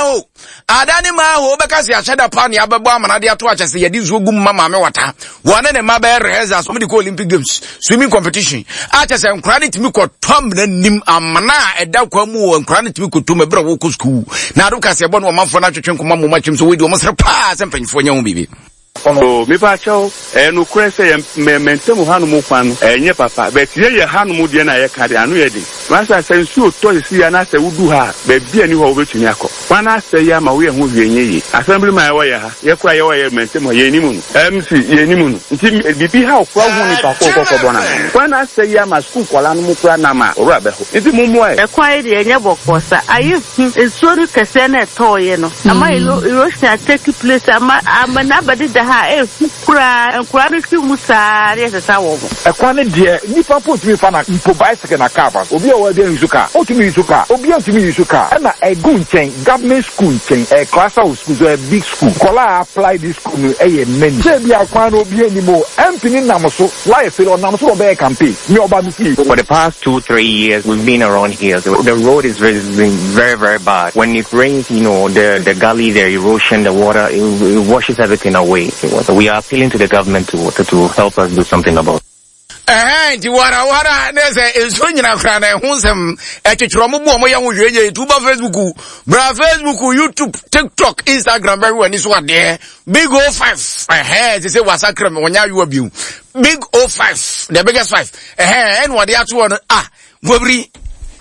ma ho be kasi acheda pa ne abebo amana de ato achese yedi zo gum mama me wata wona ne ma be reza so me de Olympic games swimming competition achese nkura ne timi ko tom na nim amana eda kwa mu nkura ne timi ko tom ebra wo ko school na adukase ebo no mafo na twetwe nkoma mo machim so we do mo sere pa se mpanyfo nya ho bibi Oh, me ba chao no kure se mentemu hanu mu kwan enye papa but ye hanu mu de na ye ka de anu ye de masa se nsu to si ya na se wudu ha be bia ni ho obetumi akọ wana se ya ma we ho hwenye yi assembly ma ye ha ye kura ye mentemu ye ni mu MC ye ni mu nti bibi ha okwa hu ni pa ko bona wana se ya ma school kola no mu kura na ma ora be ho nti mu mu e kwa ye de enye bokosa ayi ensori kese na to ye no ama erosion take place ama na badi da ha kura ni si musari esa wo ekwane de nipa potumi fa na mpo bicycle na car ba obi o wa de nsuka otumi nsuka obi otumi nsuka na egu nchen government school nchen class house school a big school kola apply this school e many se bi akwan obi animo empini namoso life lo namoso be campaign me oba mi fi. For the past 2-3 years we've been around here. The road is very very bad. When it rains, the gully, the erosion, the water, it washes everything away. So we are appealing to the government to help us do something about it. Di wara neze ezo nyina kra na ehusem etwetwero mo bo mo ya ho hwenye YouTube, Facebook, YouTube, TikTok, Instagram, everywhere ni so ade big 05 they say wasakra me wonya you abiu big 05 the biggest 5 and what they ato no wobri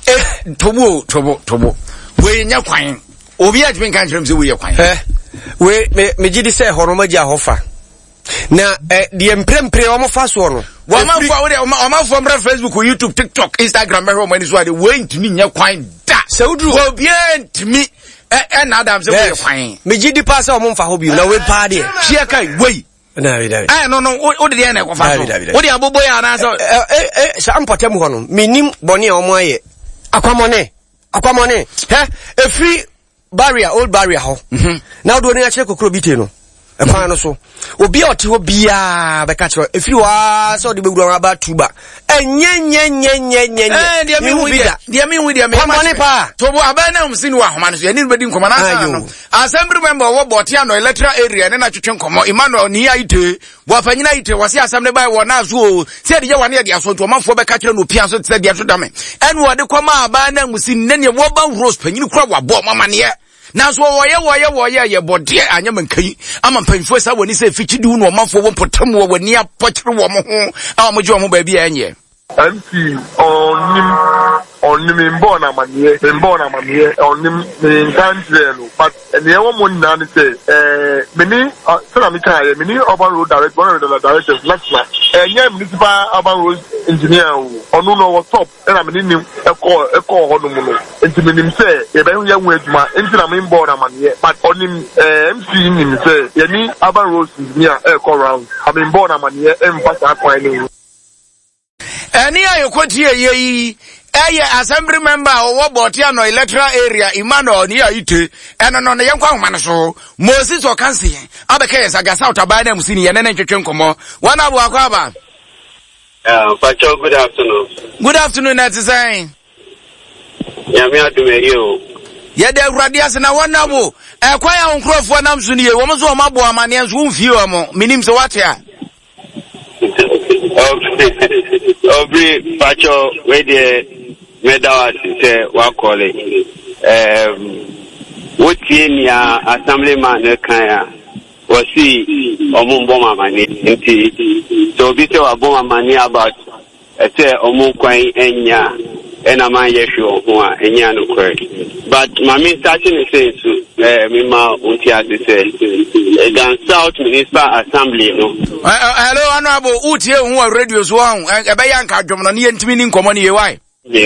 tobo we nya kwan obi adwen kan trem se we kwan we me gidi se horoma ji ahofa na de emprempre o mo fa so no wa manfo mra Facebook, YouTube, TikTok, Instagram, everywhere mani so ade we ntimi nya kwan da se udru obi ntimi na adam se we kwan me gidi pa se o mo mfa ho bi na we pa de hia kai we David. No, o de na kwa so o de abobo ya na so sa mpotem ho no menim bone o mo aye akwamone free barrier, old barrier ho na do ni a chire kokoro bi te no ekwan no so obi a ote ho bia be ka chiro efiri wa so de bewura aba tuba enye dia mi hu dia pa tobo aba na umsi ni wa homa no so ani bedi nkoma na no assembly member wo botia no electoral area ne na twetwe nkomo Emmanuel ni aite wo panyina aite wase assembly by wo na so se de ye wane de aso to manfo be ka chiro no pia so se de aso dame ene wo de kwama aba na umsi ne ne wo ba rose panyini kura wa bo mama ne na so woye ye bode anya mankai ama mpanfo sa woni se fichidu no manfo wo potam wo wani apokere wo mo ho ama mo je wo ba bia enye anti onim mbo na manie onim me country no but ene wo mo nna ne se mini so na mi kan ye mini urban road director one of the directors last enye municipal urban roads engineer onu no was top na me nim eko hono mu no enti me nim say ye be hu yanwu adwuma enti na me board amane but onim MC nim say ye ni urban roads engineer eko round I mean board amane emphasize point ni eni ayokoti ye assembly member or Botia no electoral area Emmanuel near ite and on the young man so Moses or Kansi Abacas I got out about them senior and then Komo 1 hour Aquaba. Pacho, good afternoon. Good afternoon, that's saying. Yamia to you. Yeah, there radias and I want now. Acquire on crop for Namsunia, almost all my boy, my name's won't few meaning so what here. Pacho, where the medal say what call it. What in ya assemblyman kaya was see Omumboma money so this is Obama money about Omukwai enya and a man yeshu enya no but mami starting to say Mima Untia to say South Municipal Assembly no. Hello, Honorable Uti who are radios one Bayanka Germany and Twinning Common why?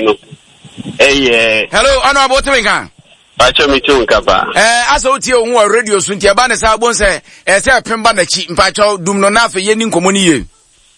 Hello, Honorable Twinga. Pacho mi tu nkapa. Asa oti ohun wa radio sunti aba ne sa bon se se pemba na chi mpacho dum no na fe ye ni nkomo ni ye.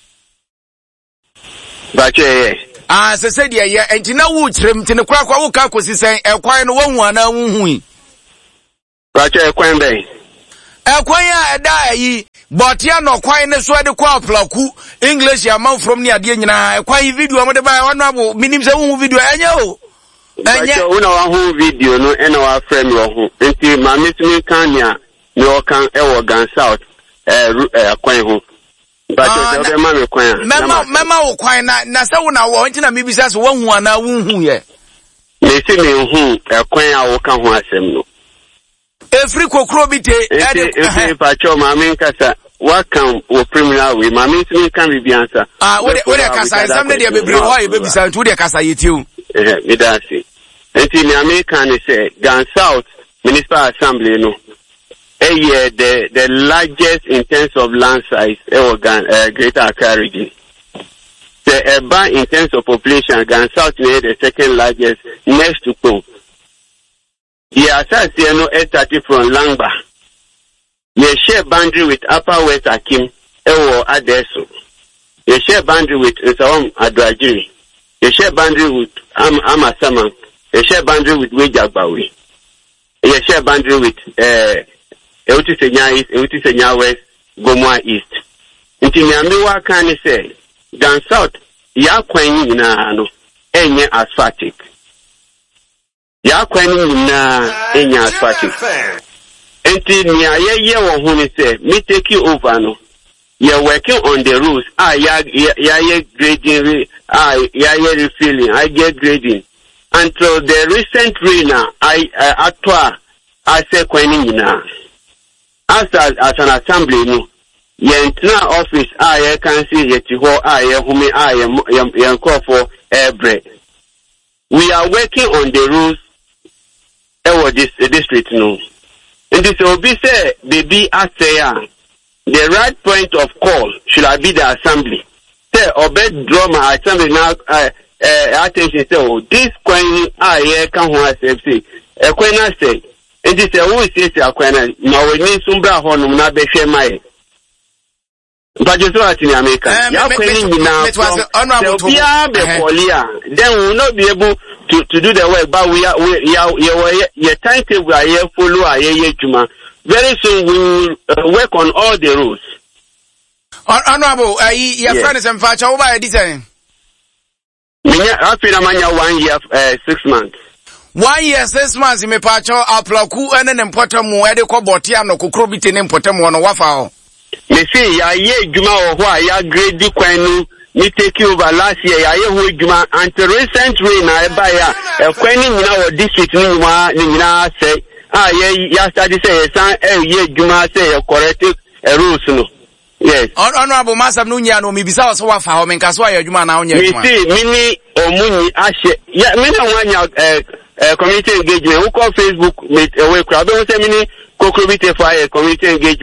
Pacho ye. Se de ye enti na wo kirem ti ne kwa wo ka kosi sen ekwan no wo hu ana wo hu. Pacho ekwan ben. Ekwan ya eda yi botia no kwan ne so de kwa plaku English ya man from ni ade nyina ekwan video mo de ba wano abo minim se wo video enye o. Pacho una wa hu video no ena wa frame wo hu enti ma metumi kan nia me o kan e wo Gan South kwan hu Pacho de ma me kwan mema wo kwan na se wo na wo enti na me bisa so wo hu ana wo hu ye me si me hu kwan a wo kan hu asem no efri kokro bi te enti Pacho ma me nkasa what can wo criminal we ma metumi kan bi answer we de kasa examine de bebre ho ye be bisa ntu de kasa yetiu Midasi. Enti the American say Gan South Municipal Assembly no. The largest in terms of land size Greater Accra region. In terms of population, Gan South is the second largest next to Kong. The assassin no 30 from Langba. They share boundary with Upper West Akim Adeso. They share boundary with Nsawam Adrajiri. They share boundary with Amasaman. They share boundary with Wejagbawi. They share boundary with Eutisenya East, Eutisenya West, Gomwa East. Inti Nyamiwa can say, Gan South, ya kwenye na ano, enye asphatic. Ya kwenye na enye asphatic. Inti Nyayeye wa huni say, me take you over no. You're working on the rules. Yeah, grading. Yeah, refilling. I get grading. Until the recent rain, I say quening now. As an assembly, no. Yentina office, I can see it. Whom I am call for bread. We are working on the rules. This district, no. And this will be say, baby, I say, the right point of call should be the assembly. Say, obey drama assembly now, attention, say, this coin, can one say, a coin I say, and this who is a coin, now we need some brown honum, not be shame my. But just what in America, you're coining now, then we will not be able to do the work, but we are timetable, we are here, follow, Juma. Very soon we will work on all the rules. Honorable, your friend is in fact over by design. I feel 1 year, 6 months. 1 year, 6 months, you may patch out Plaku and an important more Botiano, Kukrobit and important one waffle. Me see, I hear Juma or why ya grade the Quenu, me take you over last year, I hear Juma until recent rain, I buy a Quenu in our district, Nina say. Yeah, study say, Juma say, corrective rules, no. Yes. Honorable Master Nunya, no, maybe so far, how many Caswaya Juma now. Me see, Mini or Muni, Ashe, yeah, Mini 1 year community engagement, who call Facebook, with away crowd, don't say Mini, co-create fire community engagement.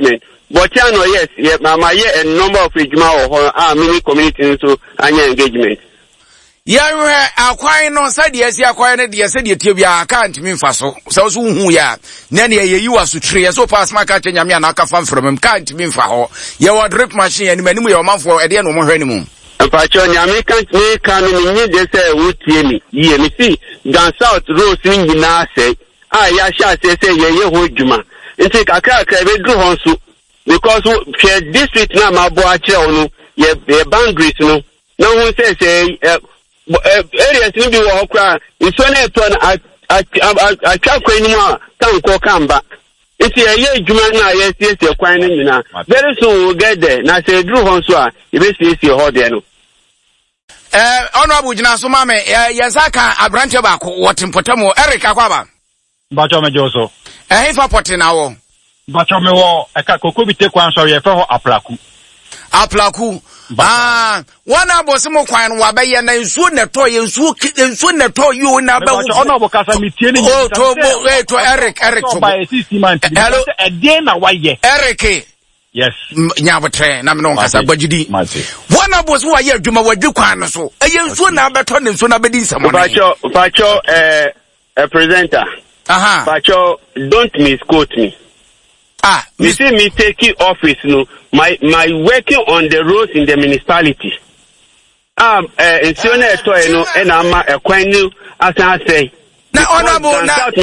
Botiano, yes, yeah, mama, yeah, a number of ejuma or many communities so anya engagement. Yeah, acquiring no said yes, acquired yes, said you can't mean faso. So who ya, Nanny, you are so tree, so fast my cat and Yamaka fan from him can't mean for her. You are drip machine and many your mouth for a day no more anymore. And Pachon, American can they say, would me, ye, me see, down south, rose in the say, Yasha say, ye, hold Juma. And take a car, I will go on so. Because district now, my boy, ye boundaries, no. No one says, areas in the walk, it's when I can't anymore, can't come back. It's a year, Jumana, yes, you're quite now. Very soon we'll get there. Now, say, Drew Honswa, you basically see your horde. Honorable Jina Sumame, Yazaka, a branch of what in Potamo, Eric Aquaba. Bachome Joso. A for Potinawo. Bachome war, a Kakobi take one, sorry, a fellow Aplaku. Aplaku. One abo some kwan wa be ye na nsuo na to ye nsuo na to you na ba Honorable Kasa mitie ni to Eric to by 60 months. Hello, a day na why ye. Eric. Yes. Nyabotre na me no kasa gbagidi. One abo so wa ye adwuma wa dwi kwan no so. E ye nsuo na be to ne nsuo na be di nsamo. Pacho presenter. Pacho, don't misquote me. You see me taking office, no, my working on the roads in the municipality. And I'm a quite new, as I say. Now, honorable,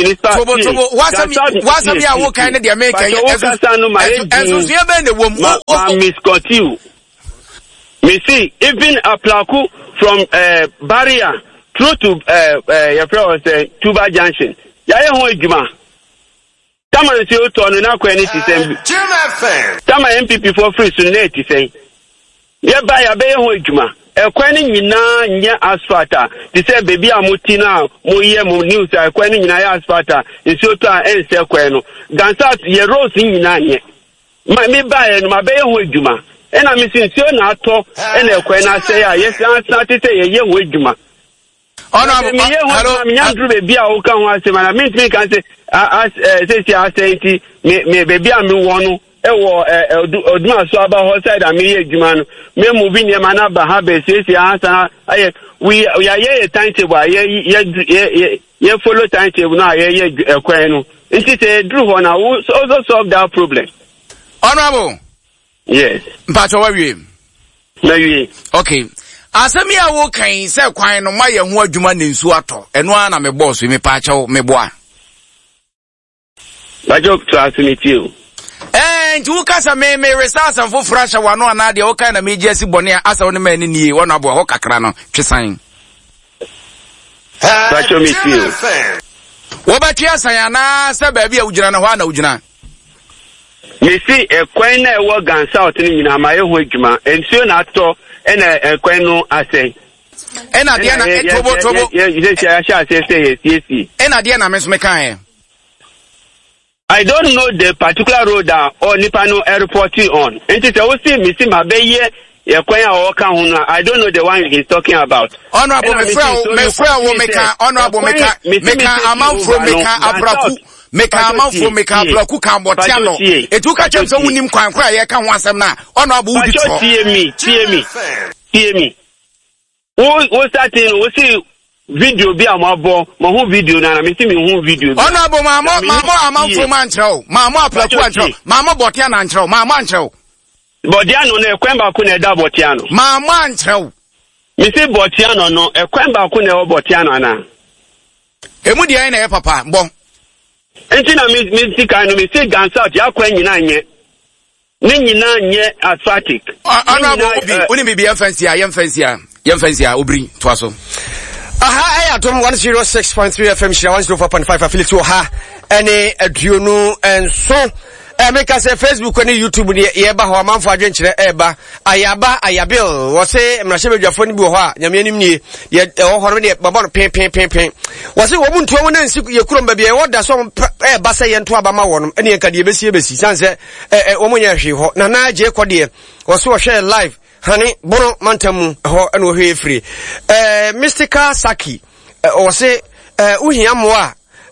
what's your what kind of the American? I misquote you. Me see, even a plaku from barrier through to your friend Tuba Junction. Yaya Hojuma. Tama nsi oto no na kwa ni tisem. Tama MPP for free so na tisem. Ye ba ya be ho adwuma. Ekwa ni nyina nya asfalta. Ti se bebi amuti na mo ye mo news ekwa ni nyina ya asfalta. Nsi oto a ense kwa no. Gansat ye roads nyina nye. Ma me ba ye no ma be ho adwuma. E na me sinsi o na ato e na ekwa na se ya yes na ti se ye ho adwuma. Honorable, hello. Andrew baby a o kan ho asema na me kan say say me baby am wonu e wo oduma so aba ho side am ye adwuma no me movie ne ma na ba ha be say answer we are ye timetable ye follow timetable na ye ekwan no nti say Drew ho na also solve that problem. Honorable, yes, mpacho wa wie na wie okay. Asemi a wo kan se kwan no ma ye ho adwuma ne nsu ato eno a na me boss me paacho me boa bajo transmit you nti wo kasa me resource and for frasha wano ana de wo kan na me jesi bone asa woni ma ni nie wona abo ho kakra no twesan bajo meet you wo ba tia san na se ba bia ugina na ho ana ugina me see e kwan na e wo gansa ot ni nyina ma ye ho adwuma ensuo na ato ena kwan no asay ena dia na tobo you say ena dia na me so me kan I don't know the particular road or Nipano airport on. And it's also missing my bay I don't know the one he's talking about. Honorable Honorable amount from Abraku. Amount from Abraku Cambotiano. It took a chance of winning Kwan Cry, I can want some now. Honorable, hear me. What's that thing? We'll see. Video be a mabo, my whole video na me see me whole video. Honorable mama amount from Mancho, mama Plaquancho, mama Botiana Ancho, mama Ancho. Botiano ne kwemba kune da Botiano. Mama Ancho. Me see Botiano no e kwemba kune o Botiano na. Emu dia na e papa, bon. Enti na me see kan no me see Gansat ya kwan nyina nye. Ni nyina nye athletic. Honorable Obi, oni be yemfansia obri to aso. Aha, atom 106.3 FM, 104.5 affiliate ha, any aduonu and so. Make us a Facebook and YouTube near Eba, man for adventure Eba, Ayabil, was say, Mrashe, your phone buha, Yamini, yet already about pain. Was it woman to one and you couldn't be what does some Bassa and Twabama one, and you can be Sansa, Omoyashi, Nana J. Quadia, was so share live. Honey, Bono Mantamu, and we're free. Mr. Kasaki, or say, Uhiamwa,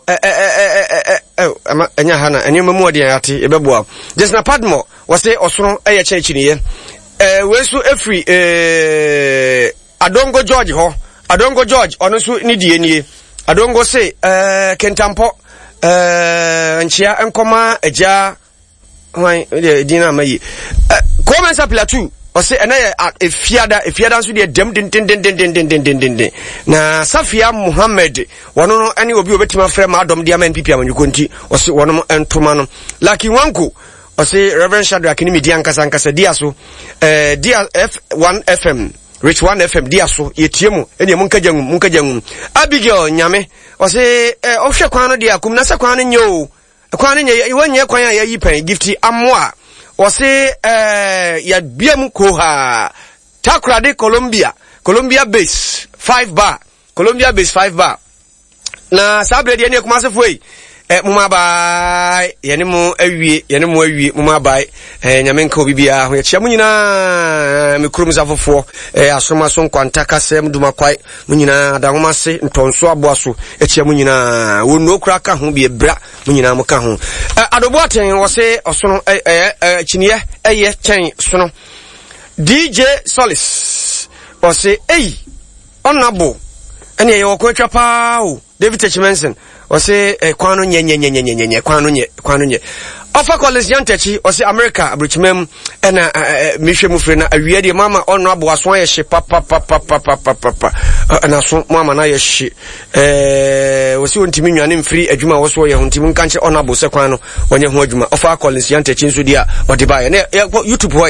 enya hana enye memu odi ate ebeboa just na padmo wo se osoro eye chenchiniye we so efri Adongo George ho Adongo George ono so ni die nie Adongo se kentampo nchia enkoma eja hwan dina mayi komensa plateau o se ena efiada nso de dem den na Safia Muhammad wono no ene obi obetima frɛ ma adom dia man pipi amanyuko nti o se wono entoma no Lucky Wanko o se Reverend Shadrack ni media nkasa dia so dia F1 FM Rich 1 FM dia so yetiemu ene munkajangu Abigail Nyame o se ohwe kwan no dia kum na se kwan no nyo kwan no nye wanye kwan ya yi pan gifti amoa o se ya biam ko ha Takrade Colombia base 5 bar Colombia base 5 bar na sabre de ne kuma se foi muma bai yene mu awie muma bai nyame nka obibia ho ya munyina me kurum zafofo asoma so nkwanta kasem duma kwai munyina da homa se ntonso aboaso ya munyina wonu okura ka ho bi bra munyina muka ho adobo aten wo se osono chiniye eye chen sono DJ Solis wo se onabo ene ye okotwa pa o David Techimenson o se kwano nye kwano nye Ofa Collins Yantechi o se America abrichimem ena mihwe mu frɛ na awie de mama ono abo aso ye hye papa na so mama na ye hye o se ontimi nwane mfiri adwuma wo so ye ontimi nka nche ono abo se kwano onye ho adwuma Ofa Collins Yantechi nso dia o de ba ye na YouTube